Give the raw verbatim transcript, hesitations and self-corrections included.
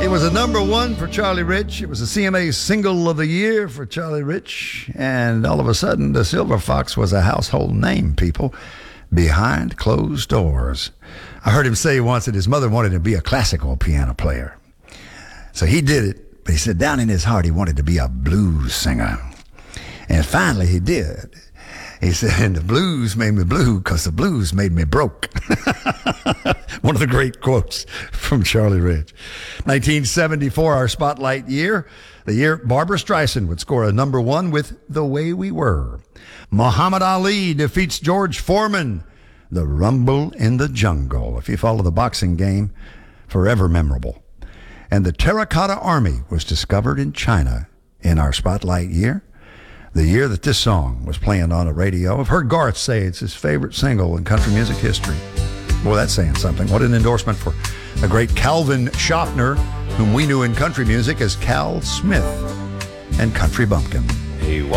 It was a number one for Charlie Rich. It was a C M A single of the year for Charlie Rich. And all of a sudden, the Silver Fox was a household name, people, behind closed doors. I heard him say once that his mother wanted him to be a classical piano player. So he did it, but he said down in his heart he wanted to be a blues singer. And finally he did. He said, and the blues made me blue because the blues made me broke. One of the great quotes from Charlie Rich. nineteen seventy-four, our spotlight year. The year Barbra Streisand would score a number one with The Way We Were. Muhammad Ali defeats George Foreman. The Rumble in the Jungle. If you follow the boxing game, forever memorable. And the Terracotta Army was discovered in China in our spotlight year. The year that this song was playing on the radio. I've heard Garth say it's his favorite single in country music history. Boy, that's saying something. What an endorsement for the great Calvin Schaffner, whom we knew in country music as Cal Smith and Country Bumpkin. He